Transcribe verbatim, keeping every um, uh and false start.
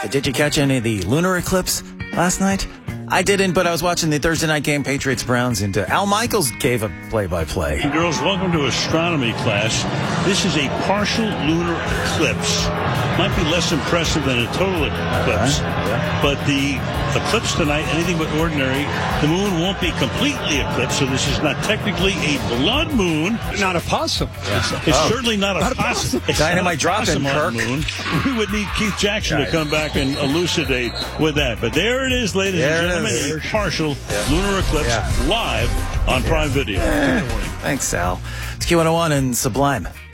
did you catch any of the lunar eclipse last night? I didn't, but I was watching the Thursday night game, Patriots-Browns, and uh, Al Michaels gave a play-by-play. Girls, welcome to astronomy class. This is a partial lunar eclipse. Might be less impressive than a total eclipse, Uh-huh. yeah. but the eclipse tonight, anything but ordinary. The moon won't be completely eclipsed, so this is not technically a blood moon. Not a possum. Yeah. It's, it's oh. certainly not a Not a possum. possum. Dynamite dropping, Kirk. Moon. We would need Keith Jackson Right. to come back and elucidate with that. But there it is, ladies There and it gentlemen, is. a partial lunar eclipse Yeah. live on Prime Video. Thanks, Sal. It's Q one oh one and Sublime.